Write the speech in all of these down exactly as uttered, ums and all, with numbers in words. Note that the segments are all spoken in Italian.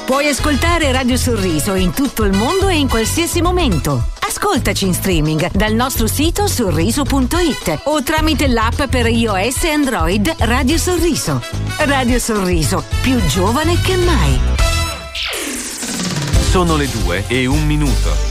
Puoi ascoltare Radio Sorriso in tutto il mondo e in qualsiasi momento. Ascoltaci in streaming dal nostro sito sorriso punto it o tramite l'app per iOS e Android Radio Sorriso. Radio Sorriso, più giovane che mai. Sono le due e un minuto.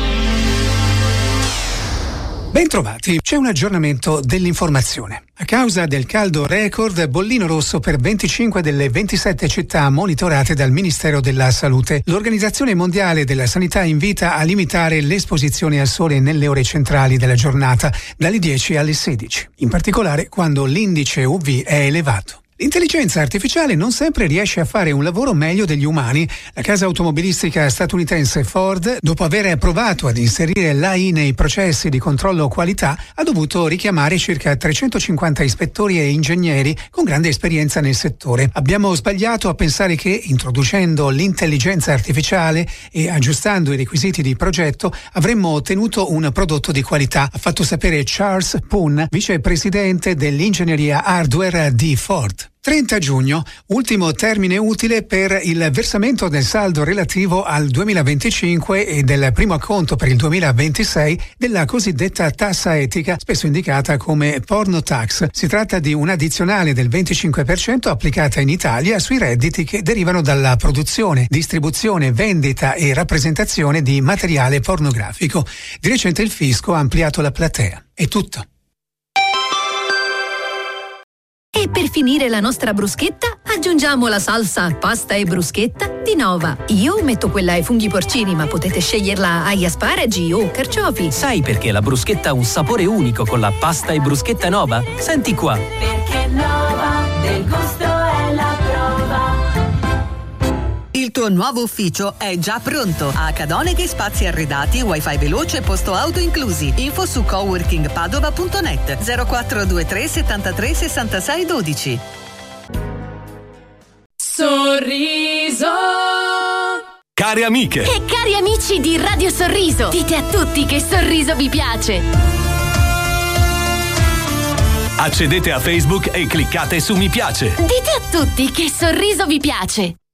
Bentrovati, c'è un aggiornamento dell'informazione. A causa del caldo record, bollino rosso per venticinque delle ventisette città monitorate dal Ministero della Salute. L'Organizzazione Mondiale della Sanità invita a limitare l'esposizione al sole nelle ore centrali della giornata, dalle dieci alle sedici, in particolare quando l'indice U V è elevato. L'intelligenza artificiale non sempre riesce a fare un lavoro meglio degli umani. La casa automobilistica statunitense Ford, dopo aver provato ad inserire l'A I nei processi di controllo qualità, ha dovuto richiamare circa trecentocinquanta ispettori e ingegneri con grande esperienza nel settore. Abbiamo sbagliato a pensare che, introducendo l'intelligenza artificiale e aggiustando i requisiti di progetto, avremmo ottenuto un prodotto di qualità, ha fatto sapere Charles Poon, vicepresidente dell'ingegneria hardware di Ford. trenta giugno, ultimo termine utile per il versamento del saldo relativo al duemilaventicinque e del primo acconto per il duemilaventisei della cosiddetta tassa etica, spesso indicata come porno tax. Si tratta di un'addizionale del venticinque per cento applicata in Italia sui redditi che derivano dalla produzione, distribuzione, vendita e rappresentazione di materiale pornografico. Di recente il fisco ha ampliato la platea. È tutto. E per finire la nostra bruschetta, aggiungiamo la salsa pasta e bruschetta di Nova. Io metto quella ai funghi porcini, ma potete sceglierla agli asparagi o carciofi. Sai perché la bruschetta ha un sapore unico con la pasta e bruschetta Nova? Senti qua. Perché Nova del gusto è la prova. Il tuo nuovo ufficio è già pronto. A Cadoneghe spazi arredati, wifi veloce e posto auto inclusi. Info su coworking padova punto net zero quattro due tre settantatré sessantasei dodici. Sorriso. Care amiche e cari amici di Radio Sorriso, dite a tutti che Sorriso vi piace. accedete a Facebook e cliccate su mi piace. Dite a tutti che Sorriso vi piace.